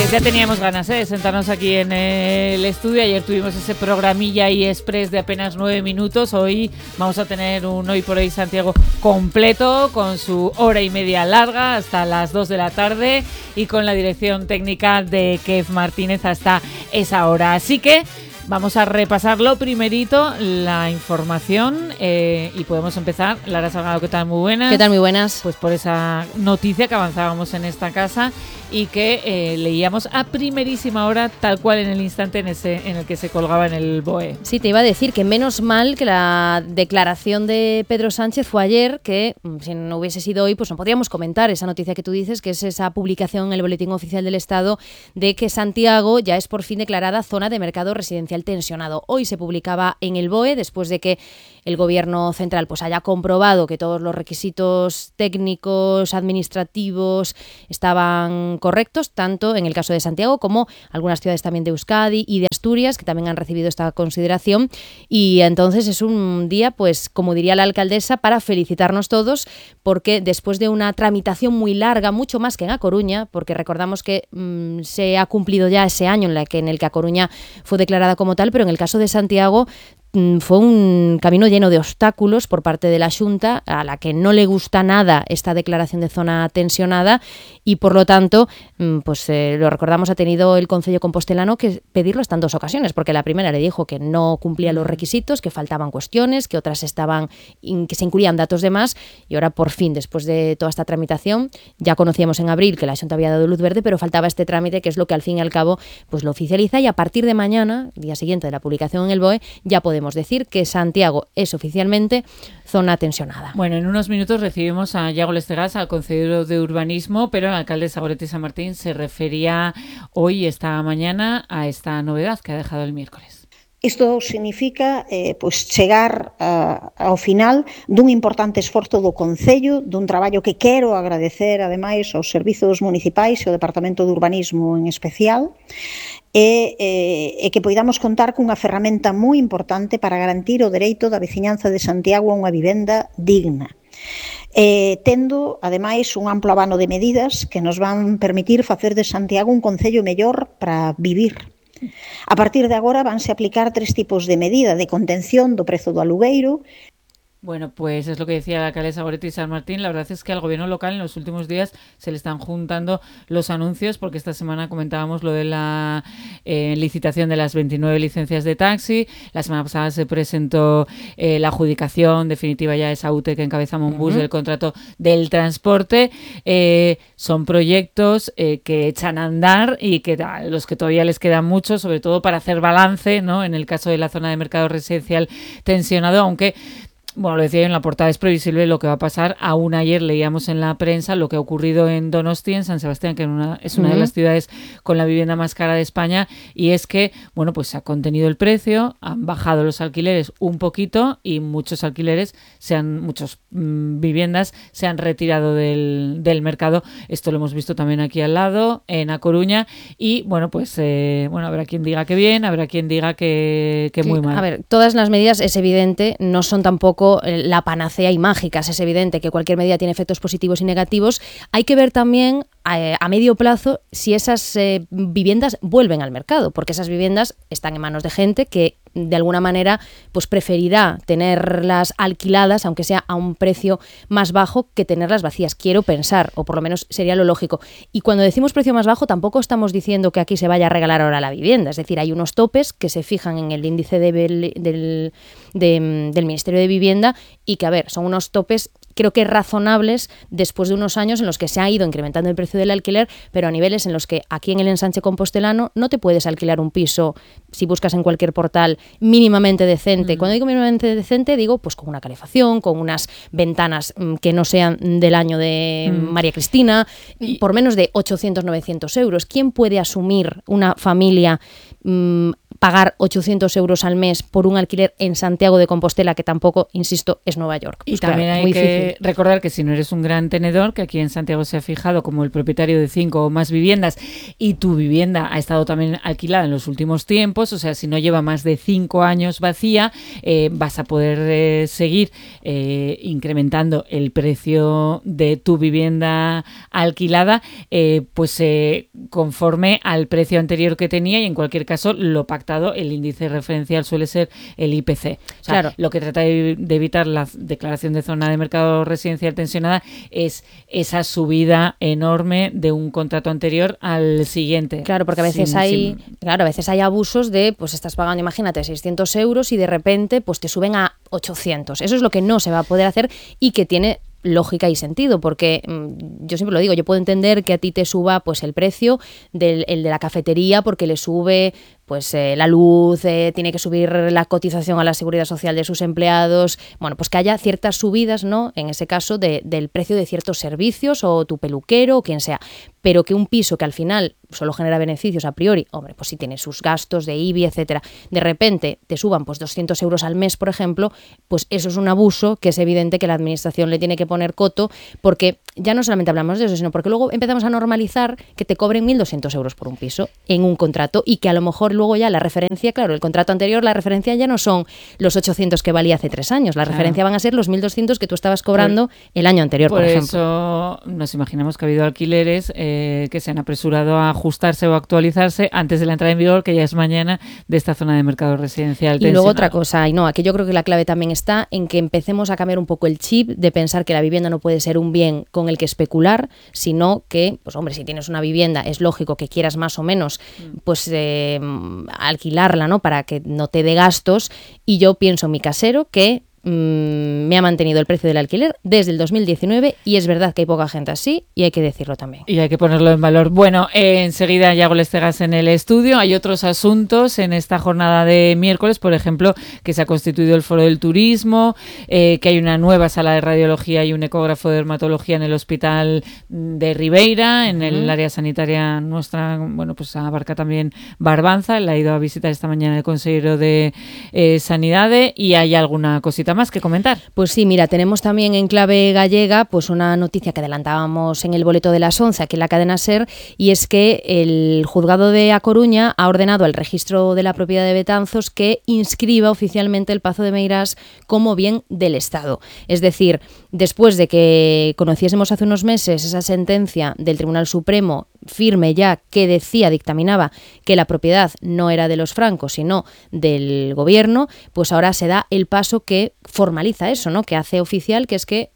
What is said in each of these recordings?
Pues ya teníamos ganas de sentarnos aquí en el estudio. Ayer tuvimos ese programilla y express de apenas 9 minutos. Hoy vamos a tener un Hoy por Hoy Santiago completo, con su hora y media larga hasta las 2 de la tarde y con la dirección técnica de Kev Martínez hasta esa hora. Así que vamos a repasar lo primerito, la información, y podemos empezar. Lara Salgado, ¿qué tal? Muy buenas. ¿Qué tal? Muy buenas. Pues por esa noticia que avanzábamos en esta casa y que leíamos a primerísima hora, tal cual en el instante en el que se colgaba en el BOE. Sí, te iba a decir que menos mal que la declaración de Pedro Sánchez fue ayer, que si no hubiese sido hoy, pues no podríamos comentar esa noticia que tú dices, que es esa publicación en el Boletín Oficial del Estado de que Santiago ya es por fin declarada zona de mercado residencial tensionado. Hoy se publicaba en el BOE, después de que el Gobierno central pues haya comprobado que todos los requisitos técnicos, administrativos estaban correctos, tanto en el caso de Santiago como algunas ciudades también de Euskadi y de Asturias, que también han recibido esta consideración. Y entonces es un día, pues como diría la alcaldesa, para felicitarnos todos, porque después de una tramitación muy larga, mucho más que en A Coruña, porque recordamos que se ha cumplido ya ese año en el que A Coruña fue declarada como tal, pero en el caso de Santiago fue un camino lleno de obstáculos por parte de la Xunta, a la que no le gusta nada esta declaración de zona tensionada, y por lo tanto, pues lo recordamos, ha tenido el Concello compostelano que pedirlo hasta en 2 ocasiones, porque la primera le dijo que no cumplía los requisitos, que faltaban cuestiones, que otras que se incluían datos de más, y ahora por fin, después de toda esta tramitación, ya conocíamos en abril que la Xunta había dado luz verde, pero faltaba este trámite, que es lo que al fin y al cabo pues lo oficializa, y a partir de mañana, día siguiente de la publicación en el BOE, ya podemos decir que Santiago es oficialmente zona tensionada. Bueno, en unos minutos recibimos a Yago Lestegas, al concejero de Urbanismo, pero el alcalde Zagoretti San Martín se refería hoy, esta mañana, a esta novedad que ha dejado el miércoles. Isto significa pues chegar ao final dun importante esforzo do Concello, dun traballo que quero agradecer ademais aos servizos municipais e ao Departamento de Urbanismo en especial, e que poidamos contar cunha ferramenta moi importante para garantir o dereito da veciñanza de Santiago a unha vivenda digna. Tendo, ademais, un amplo abano de medidas que nos van permitir facer de Santiago un concello mellor para vivir. A partir de agora vanse aplicar 3 tipos de medida de contención do prezo do alugueiro. Bueno, pues es lo que decía la alcaldesa Zagoretti San Martín. La verdad es que al gobierno local en los últimos días se le están juntando los anuncios, porque esta semana comentábamos lo de la licitación de las 29 licencias de taxi. La semana pasada se presentó la adjudicación definitiva ya de esa UTE que encabeza Monbus del contrato del transporte. Son proyectos que echan a andar y que a los que todavía les quedan mucho, sobre todo para hacer balance, ¿no? En el caso de la zona de mercado residencial tensionado, aunque bueno, lo decía yo en la portada, es previsible lo que va a pasar. Aún ayer leíamos en la prensa lo que ha ocurrido en Donosti, en San Sebastián, que es una de las ciudades con la vivienda más cara de España, y es que, bueno, pues se ha contenido el precio, han bajado los alquileres un poquito y muchos viviendas se han retirado del mercado. Esto lo hemos visto también aquí al lado, en A Coruña, y bueno, pues habrá quien diga que bien, habrá quien diga que muy mal. A ver, todas las medidas, es evidente, no son tampoco la panacea y mágicas. Es evidente que cualquier medida tiene efectos positivos y negativos. Hay que ver también a medio plazo si esas viviendas vuelven al mercado, porque esas viviendas están en manos de gente que de alguna manera pues preferirá tenerlas alquiladas, aunque sea a un precio más bajo, que tenerlas vacías. Quiero pensar, o por lo menos sería lo lógico. Y cuando decimos precio más bajo, tampoco estamos diciendo que aquí se vaya a regalar ahora la vivienda. Es decir, hay unos topes que se fijan en el índice del Ministerio de Vivienda y que, a ver, son unos topes creo que razonables después de unos años en los que se ha ido incrementando el precio del alquiler, pero a niveles en los que aquí en el ensanche compostelano no te puedes alquilar un piso, si buscas en cualquier portal, mínimamente decente. Cuando digo mínimamente decente, digo pues con una calefacción, con unas ventanas que no sean del año de María Cristina, por menos de 800, 900 euros. ¿Quién puede asumir una familia pagar 800 euros al mes por un alquiler en Santiago de Compostela, que tampoco, insisto, es Nueva York. Pues y también hay que recordar que si no eres un gran tenedor, que aquí en Santiago se ha fijado como el propietario de 5 o más viviendas y tu vivienda ha estado también alquilada en los últimos tiempos, o sea, si no lleva más de 5 años vacía, vas a poder seguir incrementando el precio de tu vivienda alquilada, conforme al precio anterior que tenía, y en cualquier caso lo pactado, el índice referencial suele ser el IPC. O sea, claro, lo que trata de evitar la declaración de zona de mercado residencial tensionada es esa subida enorme de un contrato anterior al siguiente. Claro, porque a veces a veces hay abusos de, pues estás pagando, imagínate, 600 euros y de repente pues te suben a 800. Eso es lo que no se va a poder hacer y que tiene lógica y sentido, porque yo siempre lo digo, yo puedo entender que a ti te suba pues el precio el de la cafetería porque le sube pues la luz, tiene que subir la cotización a la seguridad social de sus empleados, bueno, pues que haya ciertas subidas, ¿no? En ese caso del precio de ciertos servicios o tu peluquero o quien sea, pero que un piso que al final solo genera beneficios a priori, hombre, pues si tiene sus gastos de IBI, etcétera, de repente te suban pues 200 euros al mes, por ejemplo, pues eso es un abuso que es evidente que la administración le tiene que poner coto, porque ya no solamente hablamos de eso, sino porque luego empezamos a normalizar que te cobren 1.200 euros por un piso en un contrato y que a lo mejor luego ya la referencia, claro, el contrato anterior, la referencia ya no son los 800 que valía hace 3 años, la referencia van a ser los 1.200 que tú estabas cobrando el año anterior, por ejemplo. Por eso nos imaginamos que ha habido alquileres que se han apresurado a ajustarse o actualizarse antes de la entrada en vigor, que ya es mañana, de esta zona de mercado residencial tensionado. Y luego otra cosa, Ainhoa, que yo creo que la clave también está en que empecemos a cambiar un poco el chip de pensar que la vivienda no puede ser un bien con el que especular, sino que, pues hombre, si tienes una vivienda es lógico que quieras más o menos pues alquilarla, ¿no? Para que no te dé gastos, y yo pienso en mi casero que me ha mantenido el precio del alquiler desde el 2019 y es verdad que hay poca gente así y hay que decirlo también. Y hay que ponerlo en valor. Bueno, enseguida Yago Lestegas en el estudio. Hay otros asuntos en esta jornada de miércoles, por ejemplo, que se ha constituido el Foro del Turismo, que hay una nueva sala de radiología y un ecógrafo de dermatología en el Hospital de Ribeira, en el área sanitaria nuestra, bueno, pues abarca también Barbanza, la ha ido a visitar esta mañana el consejero de Sanidad, y hay alguna cosita más que comentar. Pues sí, mira, tenemos también en clave gallega pues una noticia que adelantábamos en el boleto de las 11 aquí en la cadena SER, y es que el juzgado de A Coruña ha ordenado al registro de la propiedad de Betanzos que inscriba oficialmente el Pazo de Meirás como bien del Estado. Es decir, después de que conociésemos hace unos meses esa sentencia del Tribunal Supremo firme ya que dictaminaba que la propiedad no era de los francos sino del gobierno, pues ahora se da el paso que formaliza eso, ¿no? Que hace oficial, que es que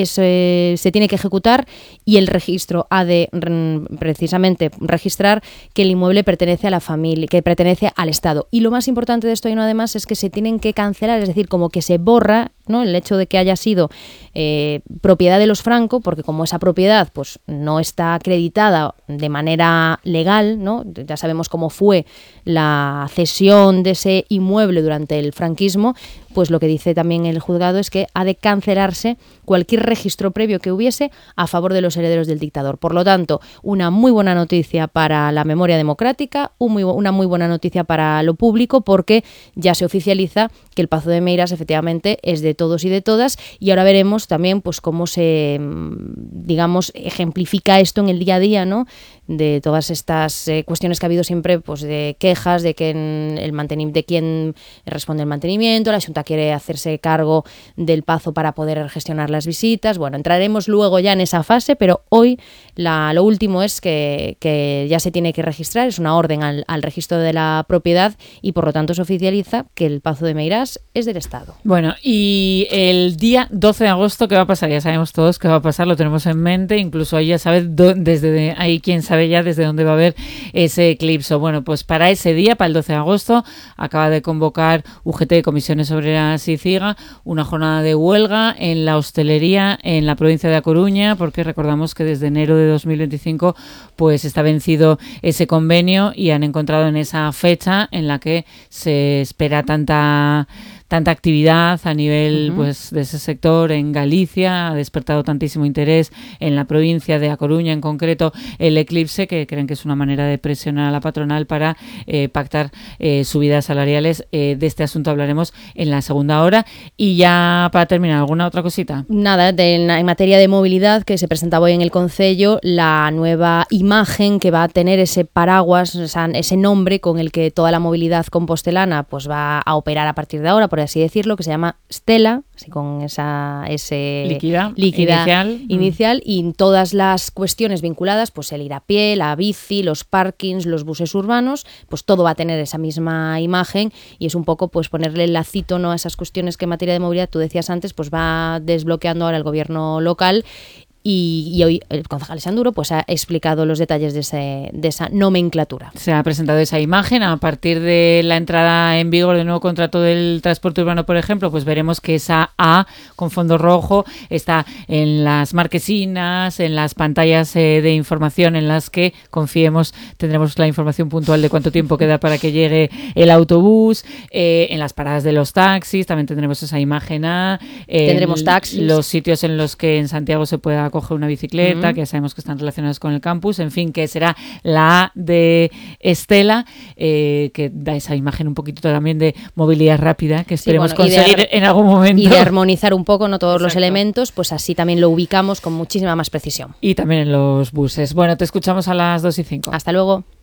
se tiene que ejecutar y el registro ha de precisamente registrar que el inmueble pertenece a la familia, que pertenece al Estado. Y lo más importante de esto, y no además, es que se tienen que cancelar, es decir, como que se borra, ¿no?, el hecho de que haya sido propiedad de los Franco, porque como esa propiedad pues no está acreditada de manera legal, ¿no? Ya sabemos cómo fue la cesión de ese inmueble durante el franquismo, pues lo que dice también el juzgado es que ha de cancelarse cualquier registro previo que hubiese a favor de los herederos del dictador. Por lo tanto, una muy buena noticia para la memoria democrática, una muy buena noticia para lo público, porque ya se oficializa que el Pazo de Meirás efectivamente es de todos y de todas, y ahora veremos también pues cómo se, digamos, ejemplifica esto en el día a día, ¿no?, de todas estas cuestiones que ha habido siempre, pues de quejas de que de quién responde el mantenimiento, la Xunta quiere hacerse cargo del Pazo para poder gestionar las visitas. Bueno, entraremos luego ya en esa fase, pero hoy lo último es que ya se tiene que registrar, es una orden al registro de la propiedad, y por lo tanto se oficializa que el Pazo de Meirás es del Estado. Bueno, y el día 12 de agosto, ¿qué va a pasar? Ya sabemos todos qué va a pasar, lo tenemos en mente, incluso ahí ya sabes, desde ahí quién sabe ya desde dónde va a haber ese eclipse. Bueno, pues para ese día, para el 12 de agosto, acaba de convocar UGT de Comisiones Obreras y CIGA una jornada de huelga en la hostelería en la provincia de A Coruña, porque recordamos que desde enero de 2025 pues está vencido ese convenio y han encontrado en esa fecha en la que se espera tanta tanta actividad a nivel pues de ese sector en Galicia, ha despertado tantísimo interés en la provincia de A Coruña en concreto el eclipse, que creen que es una manera de presionar a la patronal para pactar subidas salariales. De este asunto hablaremos en la segunda hora. Y ya para terminar, ¿alguna otra cosita? Nada, en materia de movilidad, que se presentaba hoy en el Concello la nueva imagen que va a tener ese paraguas, o sea, ese nombre con el que toda la movilidad compostelana pues va a operar a partir de ahora, por así decirlo, que se llama Stella, así con ese líquida inicial, y en todas las cuestiones vinculadas, pues el ir a pie, la bici, los parkings, los buses urbanos, pues todo va a tener esa misma imagen, y es un poco pues ponerle el lacito, ¿no?, a esas cuestiones que en materia de movilidad, tú decías antes, pues va desbloqueando ahora el gobierno local. Y hoy el concejal Sanduro pues ha explicado los detalles de esa nomenclatura. Se ha presentado esa imagen. A partir de la entrada en vigor del nuevo contrato del transporte urbano, por ejemplo, pues veremos que esa A con fondo rojo está en las marquesinas, en las pantallas de información en las que, confiemos, tendremos la información puntual de cuánto tiempo queda para que llegue el autobús, en las paradas de los taxis también tendremos esa imagen A, tendremos taxis, los sitios en los que en Santiago se pueda coger una bicicleta, que ya sabemos que están relacionados con el campus, en fin, que será la A de Stella, que da esa imagen un poquito también de movilidad rápida, que esperemos conseguir en algún momento. Y de armonizar un poco, no todos los elementos, pues así también lo ubicamos con muchísima más precisión. Y también en los buses. Bueno, te escuchamos a las 2:05. Hasta luego.